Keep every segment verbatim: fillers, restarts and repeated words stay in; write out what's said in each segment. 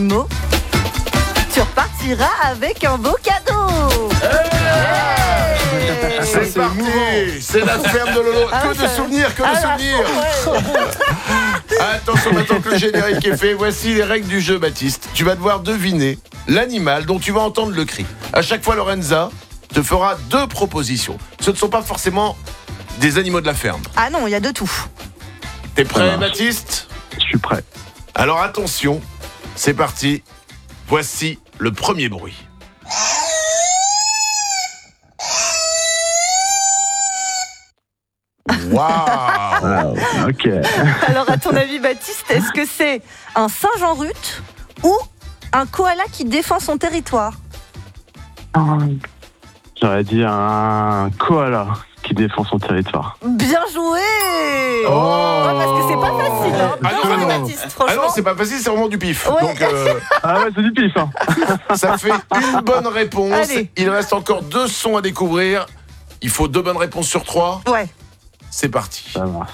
animaux, tu repartiras avec un beau cadeau. Hey c'est, c'est parti, c'est la ferme de Lolo. Ah, que de ça... souvenirs, que de ah, souvenirs. Ouais. Attention, maintenant que le générique est fait, voici les règles du jeu, Baptiste. Tu vas devoir deviner l'animal dont tu vas entendre le cri. À chaque fois, Lorenza te fera deux propositions. Ce ne sont pas forcément des animaux de la ferme. Ah non, il y a de tout. T'es prêt, Baptiste ? Je suis prêt. Alors attention, c'est parti. Voici le premier bruit. Waouh. Wow, ok. Alors, à ton avis, Baptiste, est-ce que c'est un singe en rut ou un koala qui défend son territoire ? J'aurais dit un koala qui défend son territoire. Bien joué. Oh. Ouais, parce que c'est pas facile, hein. Ah Bien non, joué, ah non. Baptiste, franchement. Ah non, c'est pas facile, c'est vraiment du pif. Ouais. Donc, euh, Ah ouais, c'est du pif, hein. ça fait une bonne réponse. Allez. Il reste encore deux sons à découvrir. Il faut deux bonnes réponses sur trois. Ouais. C'est parti. Ça marche.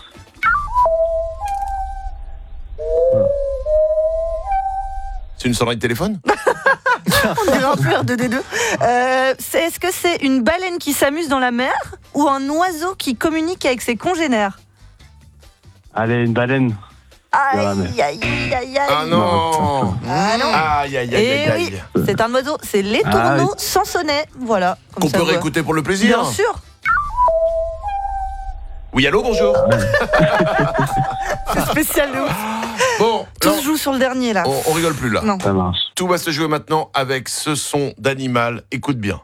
C'est une sonnerie de téléphone ? On dirait un peu R deux D deux. Euh, c'est, est-ce que c'est une baleine qui s'amuse dans la mer ou un oiseau qui communique avec ses congénères ? Allez, une baleine. Aïe, la mer. aïe, aïe, aïe. Ah non. Ah non. Aïe, aïe, aïe, Eh aïe, aïe. oui, c'est un oiseau, c'est l'étourneau Ah oui. sans sonnet. Voilà. comme Qu'on ça, peut voilà. réécouter pour le plaisir. Bien sûr. Oui, allô, bonjour. C'est spécial de ouf. Bon, Tous non, jouent sur le dernier là. on, on rigole plus là. Non. Ça marche. Tout va se jouer maintenant avec ce son d'animal. Écoute bien.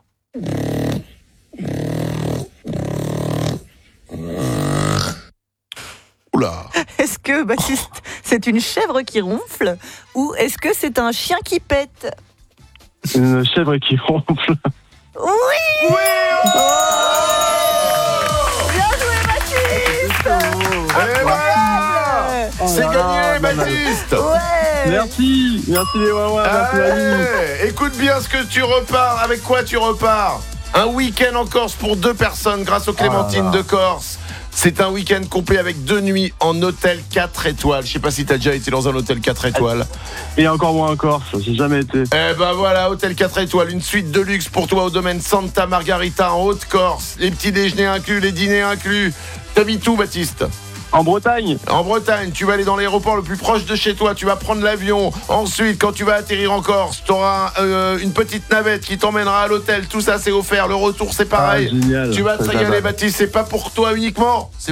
Oula. Est-ce que, Baptiste, c'est une chèvre qui ronfle ou est-ce que c'est un chien qui pète ? Une chèvre qui ronfle. Oui. Oui. Bien joué, Baptiste. Et voilà. C'est là gagné, là, là, là. Baptiste. Ouais. Merci. Merci les Wawa. Merci la vie. Allez, écoute bien ce que tu repars. Avec quoi tu repars ? Un week-end en Corse pour deux personnes grâce aux Clémentines Ah là. de Corse. C'est un week-end complet avec deux nuits en hôtel quatre étoiles. Je sais pas si t'as déjà été dans un hôtel quatre étoiles. Et encore moins en Corse. J'ai jamais été. Eh ben voilà, hôtel quatre étoiles, une suite de luxe pour toi au domaine Santa Margarita en Haute-Corse. Les petits déjeuners inclus, les dîners inclus. T'habites où, Baptiste ? En Bretagne. En Bretagne, tu vas aller dans l'aéroport le plus proche de chez toi, tu vas prendre l'avion. Ensuite, quand tu vas atterrir en Corse, tu auras euh, une petite navette qui t'emmènera à l'hôtel. Tout ça, c'est offert. Le retour, c'est pareil. Ah, génial. Tu vas te Ça, ça régaler, va. Baptiste. C'est pas pour toi uniquement. C'est